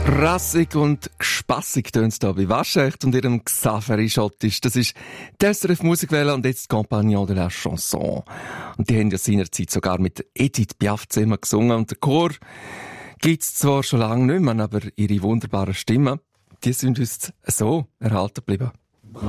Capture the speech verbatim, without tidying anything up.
Rassig und gespassig tönt's da bei Waschecht und ihrem Xaveri Schottisch. Das ist die S R F Musikwelle und jetzt Compagnon de la Chanson. Und die haben ja seinerzeit sogar mit Edith Piaf zusammen gesungen und der Chor gibt's zwar schon lange nicht mehr, aber ihre wunderbaren Stimmen, die sind uns so erhalten geblieben.